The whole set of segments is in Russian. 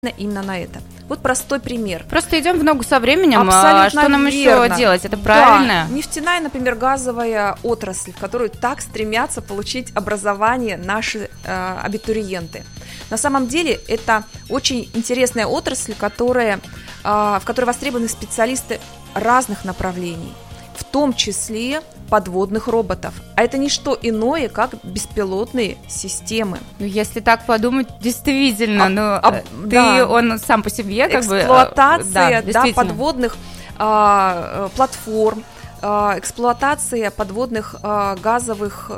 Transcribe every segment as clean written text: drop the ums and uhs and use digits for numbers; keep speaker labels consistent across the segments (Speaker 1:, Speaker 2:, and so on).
Speaker 1: именно на это. Вот простой пример.
Speaker 2: Просто идем в ногу со временем.
Speaker 1: Абсолютно
Speaker 2: что нам
Speaker 1: верно.
Speaker 2: еще делать? Это правильно?
Speaker 1: Да. Нефтяная, например, газовая отрасль, в которую так стремятся получить образование наши абитуриенты. На самом деле это очень интересная отрасль, в которой востребованы специалисты разных направлений, в том числе подводных роботов. А это не что иное, как беспилотные системы.
Speaker 2: Ну, если так подумать, действительно, он сам по себе
Speaker 1: эксплуатация подводных платформ, эксплуатация подводных газовых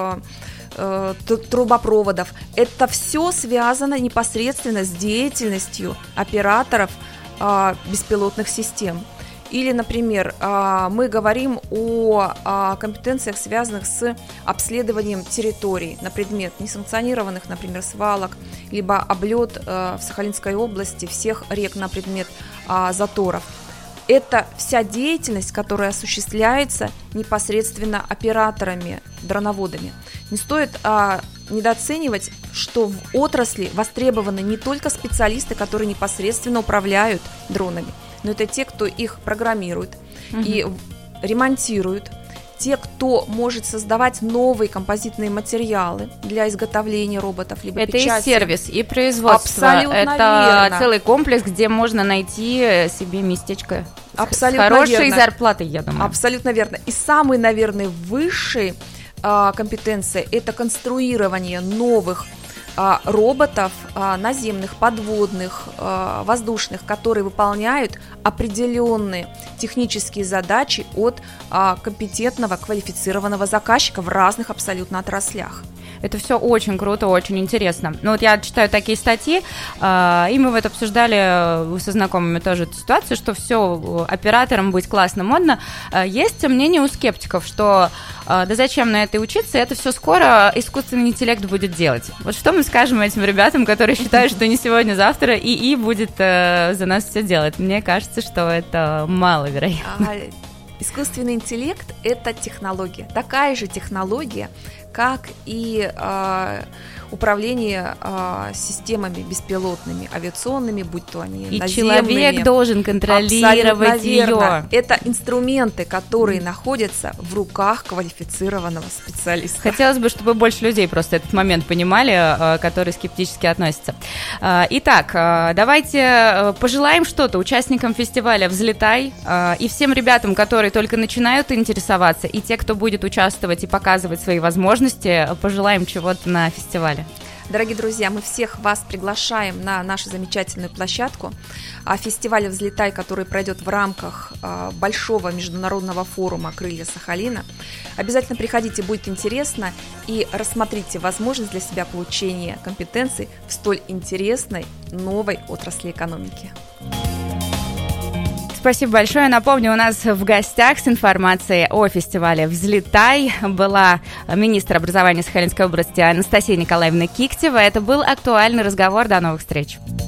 Speaker 1: трубопроводов. Это все связано непосредственно с деятельностью операторов беспилотных систем. Или, например, мы говорим о компетенциях, связанных с обследованием территорий на предмет несанкционированных, например, свалок, либо облет в Сахалинской области всех рек на предмет заторов. Это вся деятельность, которая осуществляется непосредственно операторами, дроноводами. Не стоит недооценивать, что в отрасли востребованы не только специалисты, которые непосредственно управляют дронами, но это те, кто их программирует и ремонтирует, те, кто может создавать новые композитные материалы для изготовления роботов, либо
Speaker 2: это
Speaker 1: печати.
Speaker 2: И сервис, и производство.
Speaker 1: Абсолютно
Speaker 2: это
Speaker 1: верно.
Speaker 2: Целый комплекс, где можно найти себе местечко
Speaker 1: Абсолютно
Speaker 2: с хорошей
Speaker 1: верно.
Speaker 2: Зарплатой, я думаю.
Speaker 1: Абсолютно верно. И самый, наверное, высший компетенция – это конструирование новых роботов наземных, подводных, воздушных, которые выполняют определенные технические задачи от компетентного, квалифицированного заказчика в разных абсолютно отраслях.
Speaker 2: Это все очень круто, очень интересно. Ну вот я читаю такие статьи, и мы вот обсуждали со знакомыми тоже эту ситуацию, что все, операторам быть классно, модно. Есть мнение у скептиков, что да зачем на это учиться, это все скоро искусственный интеллект будет делать. Вот что мы скажем этим ребятам, которые считают, что не сегодня-завтра ИИ будет за нас все делать? Мне кажется, что это маловероятно.
Speaker 1: Искусственный интеллект – это технология, такая же технология, как и управление системами беспилотными, авиационными, будь то они
Speaker 2: и
Speaker 1: наземными.
Speaker 2: И человек должен контролировать ее.
Speaker 1: Это инструменты, которые находятся в руках квалифицированного специалиста.
Speaker 2: Хотелось бы, чтобы больше людей просто этот момент понимали, которые скептически относятся. Итак, давайте пожелаем что-то участникам фестиваля «Взлетай» и всем ребятам, которые только начинают интересоваться, и те, кто будет участвовать и показывать свои возможности, пожелаем чего-то на фестивале.
Speaker 1: Дорогие друзья, мы всех вас приглашаем на нашу замечательную площадку фестиваля «Взлетай», который пройдет в рамках большого международного форума «Крылья Сахалина». Обязательно приходите, будет интересно, и рассмотрите возможность для себя получения компетенций в столь интересной новой отрасли экономики.
Speaker 2: Спасибо большое. Напомню, у нас в гостях с информацией о фестивале «Взлетай» была министр образования Сахалинской области Анастасия Николаевна Киктева. Это был актуальный разговор. До новых встреч.